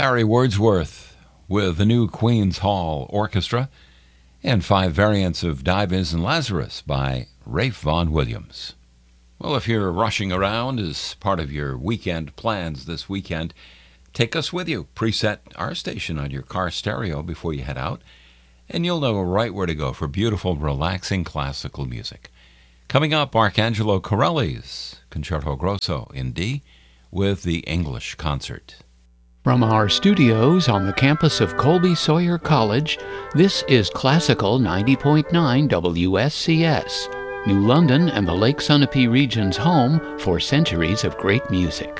Barry Wordsworth with the new Queen's Hall Orchestra and 5 variants of Dives and Lazarus by Ralph Vaughan Williams. Well, if you're rushing around as part of your weekend plans this weekend, take us with you. Preset our station on your car stereo before you head out, and you'll know right where to go for beautiful, relaxing classical music. Coming up, Arcangelo Corelli's Concerto Grosso in D with the English Concert. From our studios on the campus of Colby Sawyer College, this is Classical 90.9 WSCS, New London and the Lake Sunapee region's home for centuries of great music.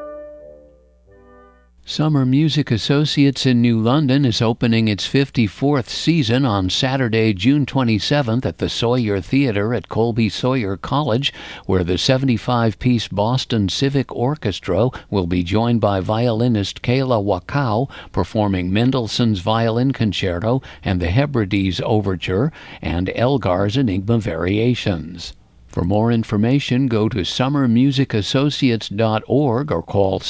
Summer Music Associates in New London is opening its 54th season on Saturday, June 27th at the Sawyer Theater at Colby Sawyer College, where the 75-piece Boston Civic Orchestra will be joined by violinist Kayla Wakao performing Mendelssohn's Violin Concerto and the Hebrides Overture and Elgar's Enigma Variations. For more information, go to summermusicassociates.org or call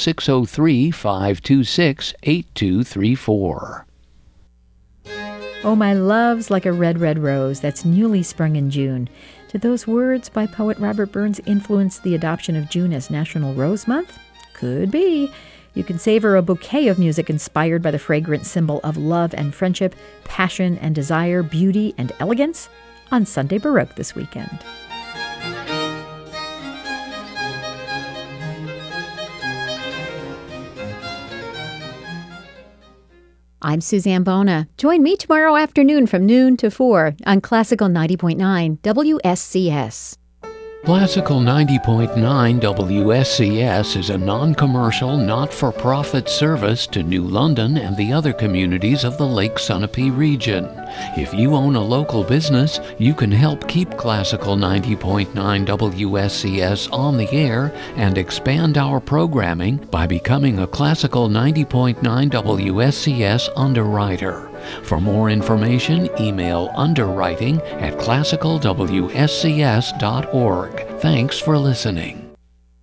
603-526-8234. Oh, my love's like a red, red rose that's newly sprung in June. Did those words by poet Robert Burns influence the adoption of June as National Rose Month? Could be. You can savor a bouquet of music inspired by the fragrant symbol of love and friendship, passion and desire, beauty and elegance on Sunday Baroque this weekend. I'm Suzanne Bona. Join me tomorrow afternoon from noon to 4 on Classical 90.9 WSCS. Classical 90.9 WSCS is a non-commercial, not-for-profit service to New London and the other communities of the Lake Sunapee region. If you own a local business, you can help keep Classical 90.9 WSCS on the air and expand our programming by becoming a Classical 90.9 WSCS underwriter. For more information, email underwriting@classicalwscs.org. Thanks for listening.